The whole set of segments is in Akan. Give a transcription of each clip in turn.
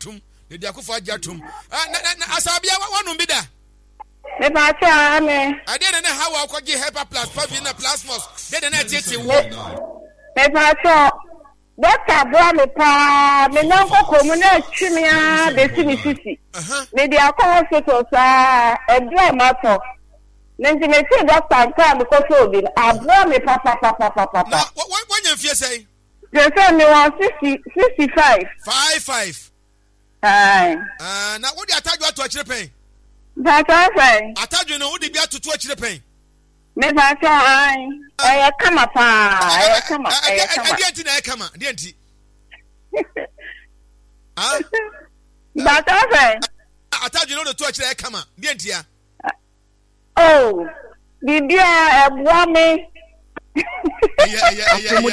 agyatum ne dia kofo agyatum na asabia wonu bi da me ba cha me ade na hawa akɔgye Hyper Plus Pavi na Plasmos de na tete wo me ba cha Doctor bra me pa me nanko komu na twimia de sini sisi me dia akɔ hospital sa edra mato nti me see doctor nka me ko so bi abra me pa na wanya fie sei je say me 65 55 na wo di atadwo ato akire pen Bata say atadwo no wo di bi atoto akire pen me bata ai kama pa ai kama adianti na kama adianti Bata say atadwo no to akire kama adianti ya oh bibia ebua me hello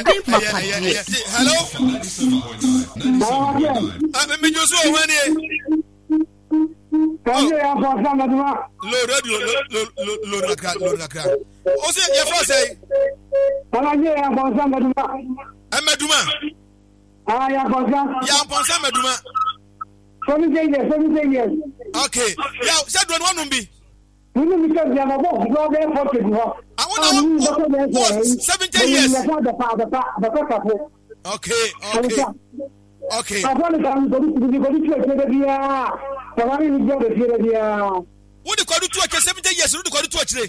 me joso wani lo radio lo nakra o se ye fo say Amaduma ya ponsa Amaduma 7 years okay ya se do no bi Munu because they are both global forces. I want 70 years. Okay. I want to go what do you do 70 years? What do you do today?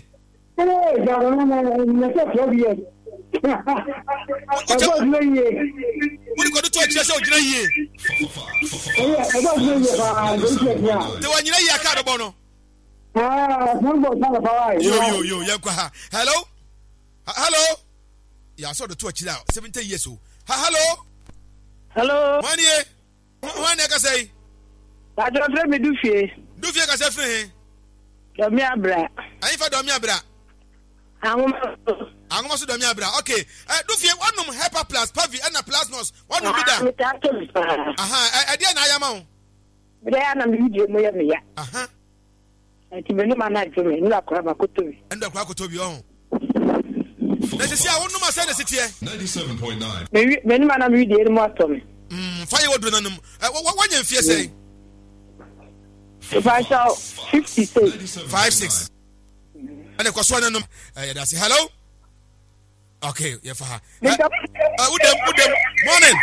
Yo, hello. Yeah, I saw the 2 now. 70 years old. Hello. One can say. I don't let me do fear. Do fear can say. Domia bra. I for Domia bra. I'm also Domia bra. Okay. Do fear one Hyper Plus Pavi and a Plasmos. One will be done. I didn't I am on. But I am a Ati menu manage me nla kwa makotobi. Enda kwa kotobi on. Na se sia wonu ma say na sitie. 97.9. Menu mana mi de mo atom. Fire wodu nanum. Wanya mfie say. If I shall 56. 56. Ane kwa so nanum. Ya da say hello. Okay, yeah for her. Udem. Morning.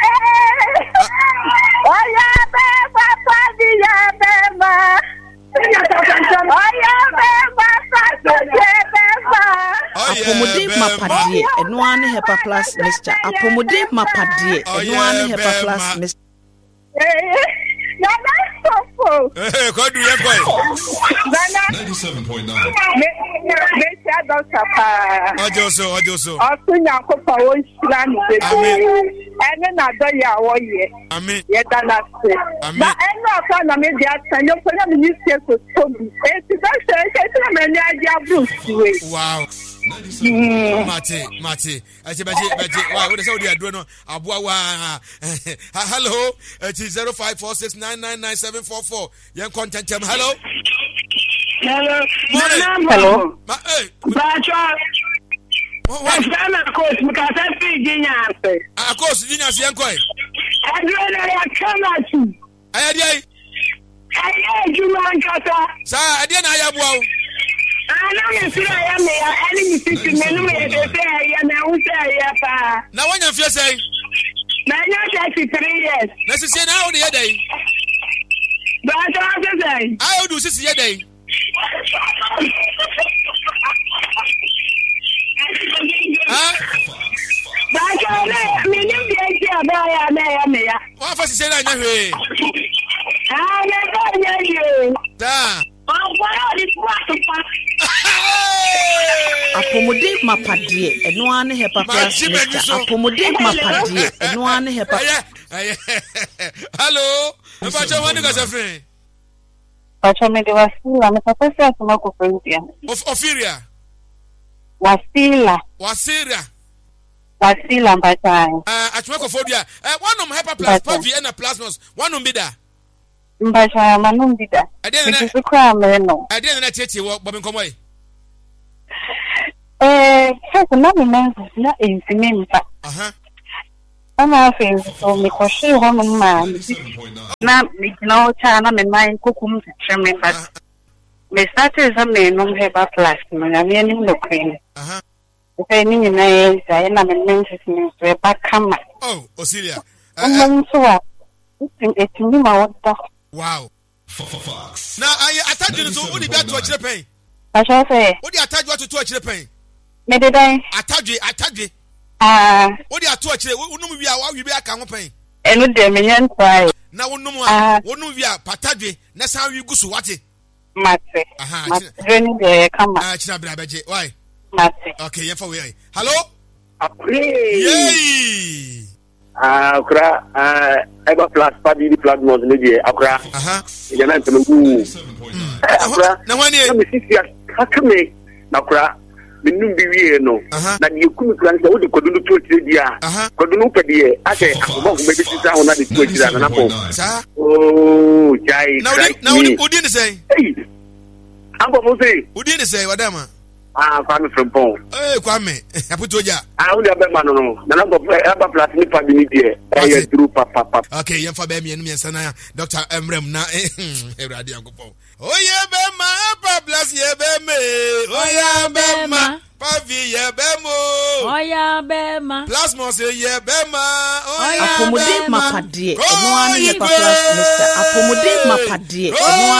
Oya be papa dia be Apomode mapadie eno ane Hyper Plus mixture apomode mapadie eno ane Hyper Plus mixture Kodu yekoy 97.9 me tia doctor pa Ojoso Osunya ko pa wo shira ni be ene na do ya wo ye amen ye dala se ba ene afa na me dia tanyo ko na me use so tobi e ti ba se me ni adia bruce wow Mate. Baje. Why? What is all the adreno? Abua. Hello. It is 0546999744. Young content. Hello. Morning. Hello. Bacha. What? I'm course because I feel genius. Of course, genius. Young koi. I come at you. I you man kata. Sir, I didn't ayabu. I know I am enemy system. Now, when you say, now 33 years. let's say now the other day. But I I will do this year day. What was said? apomode mapadie eno ane Hyper Plus mixture apomode mapadie eno ane Hyper Hello. Bacha wani ka sefre. Bacha me de wasila me papa se asoma ko fentia. Ofiria. Wasila bacha. Atwe ko fobia. One Hyper Plus Pavi and a Plasmos. One bi da. Bacha manum bida. It is kra me no. I didn't let you walk Bobin Komoi. First na me mense na infimempa. Ana fe so me koshi hono ma. Na me no cha na me mai kukum cheme but. Me started some no heba plus me na me ni no queen. Okay, ni na e sai na me menses me so ba kama. Oh, Osilia. Wow. Now I attach you to only be to a chile I shall say. What do you attach you to a chile pain? Me did I? Attach you. What do you attach you? Who we are? We be a can pain. And with them, million try. Now, no more. One we are patadre. That's how you go so what it. Mate. Really, they come. Why? Mate. Okay, yeah, for way. Hello? Yay! Akra, ever plus party the flag was maybe Akra. You know, Akra. Now, when you me, Akra, the new BVA no. That you couldn't grant all the Kodunu to the Kodunu Pedia. I say, maybe this is how not the Twitch and Apple. Oh, Jai. Now, who didn't say? Hey, Uncle Jose. Who didn't say, Madame? Kwame from Pong. Kwame, I put you. I only have a man on the number of plastic family there. I through papa. Okay, you for baby and me and Sana, Dr. Emrem na radio. Oh, yeah, Bema, bless ye, Bema. Oh, yeah, Bema. Pavi, yeah, Bemo. Oh, yeah, Bema. Plasma, say, yeah, Bema. Oh, yeah, Apomode mapadie. No one here, Papa Mr. Apomode mapadie.